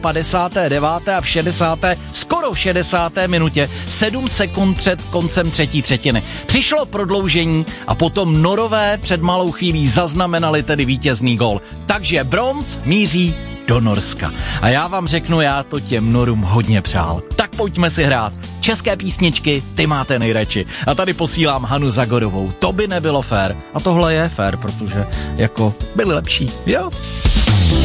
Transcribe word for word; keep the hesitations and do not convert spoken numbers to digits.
padesáté deváté a v šedesáté skoro v šedesáté minutě, sedm sekund před koncem třetí třetiny. Přišlo prodloužení a potom Norové před malou chvílí zaznamenali tedy vítězný gól. Takže bronz míří do Norska. A já vám řeknu, já to těm Norům hodně přál. Tak pojďme si hrát. České písničky, ty máte nejradši. A tady posílám Hanu Zagorovou. To by nebylo fér. A tohle je fér, protože jako byli lepší. Jo?